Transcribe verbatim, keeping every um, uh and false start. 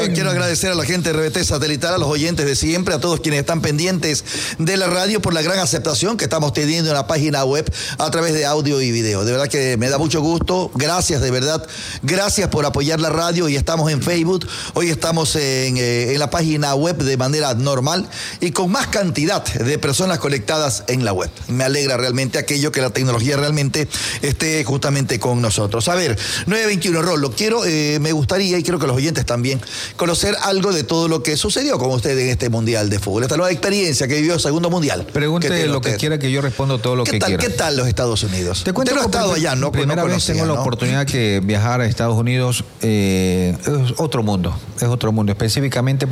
quiero, quiero agradecer a la gente de R B T Satelital, a los oyentes de siempre, a todos quienes están pendientes de la radio por la gran aceptación que estamos teniendo en la página web a través de audio y video. De verdad que me da mucho gusto. Gracias, de verdad. Gracias por apoyar la radio. Y estamos en Facebook. Hoy estamos en, eh, en la página web de manera normal y con más cantidad de personas conectadas en la web. Me alegra realmente aquello que la tecnología realmente esté justamente con nosotros. A ver, nueve veintiuno, Rolo, quiero, eh, me gustaría, y quiero que los oyentes también, conocer algo de todo lo que sucedió con usted en este Mundial de Fútbol, esta nueva experiencia que vivió el segundo Mundial. Pregunte lo usted. que quiera, que yo respondo todo lo que tal, quiera. ¿Qué tal los Estados Unidos? Te cuento que no he estado allá, ¿no? Primera no vez conocía, tengo ¿no? la oportunidad de viajar a Estados Unidos. Eh, es otro mundo, es otro mundo, específicamente